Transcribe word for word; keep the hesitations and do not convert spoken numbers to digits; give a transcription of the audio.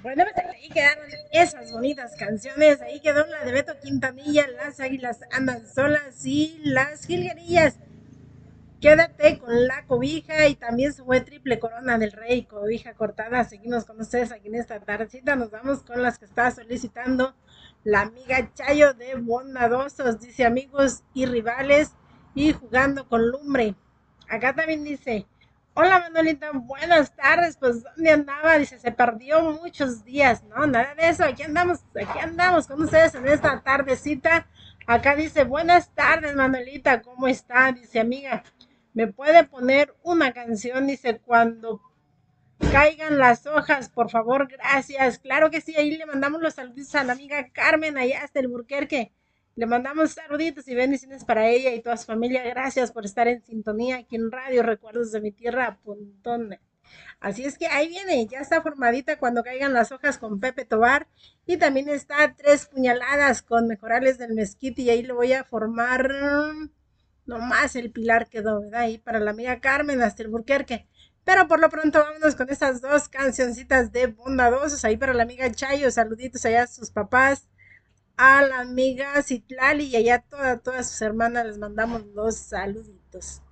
Bueno, pues ahí quedaron esas bonitas canciones. Ahí quedó la de Beto Quintanilla, Las Águilas Andan Solas y Las Jilguerillas. Quédate con la cobija y también se fue Triple Corona del Rey, cobija cortada. Seguimos con ustedes aquí en esta tardecita. Nos vamos con las que está solicitando la amiga Chayo de Bondadosos. Dice amigos y rivales y jugando con lumbre. Acá también dice, hola Manuelita, buenas tardes. Pues ¿dónde andaba? Dice, se perdió muchos días. No, nada de eso. Aquí andamos, aquí andamos con ustedes en esta tardecita. Acá dice, buenas tardes Manuelita, ¿cómo está? Dice amiga, ¿me puede poner una canción? Dice, cuando caigan las hojas, por favor, gracias. Claro que sí, ahí le mandamos los saluditos a la amiga Carmen, allá hasta el Burquerque. Le mandamos saluditos y bendiciones para ella y toda su familia. Gracias por estar en sintonía aquí en Radio Recuerdos de mi Tierra. Puntón. Así es que ahí viene, ya está formadita cuando caigan las hojas con Pepe Tobar. Y también está Tres Puñaladas con Mejorales del Mezquite. Y ahí lo voy a formar. Nomás el pilar quedó, ¿verdad? Ahí para la amiga Carmen hasta el Burquerque. Pero por lo pronto vámonos con esas dos cancioncitas de bondadosos. Ahí para la amiga Chayo, saluditos allá a sus papás. A la amiga Citlali y allá a todas, todas sus hermanas les mandamos los saluditos.